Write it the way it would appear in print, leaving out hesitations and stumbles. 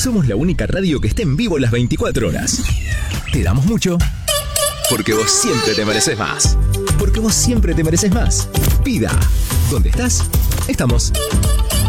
Somos la única radio que esté en vivo las 24 horas. Te damos mucho, porque vos siempre te mereces más. Porque vos siempre te mereces más. Pida. ¿Dónde estás? Estamos.